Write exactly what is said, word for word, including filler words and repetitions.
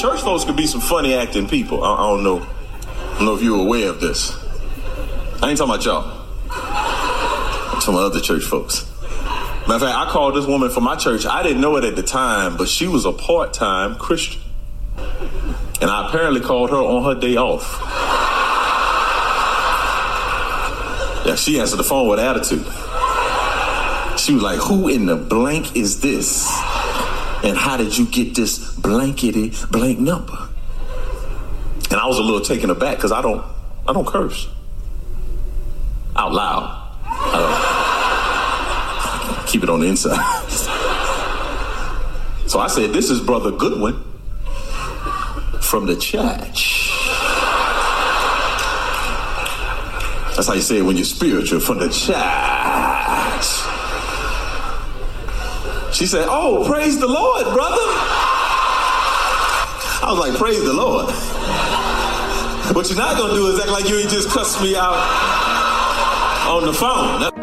church folks could be some funny acting people. I, I don't know. I don't know if you're aware of this. I ain't talking about y'all. I'm talking about other church folks. Matter of fact, I called this woman from my church. I didn't know it at the time, but she was a part-time Christian. And I apparently called her on her day off. Yeah, she answered the phone with attitude. She was like, who in the blank is this? And how did you get this blankety blank number? And I was a little taken aback because I don't, I don't curse out loud. I don't keep it on the inside. So I said, this is Brother Goodwin from the church. That's how you say it when you're spiritual, from the church. She said, oh, praise the Lord, brother. I was like, praise the Lord. What you're not going to do is act like you ain't just cussed me out on the phone.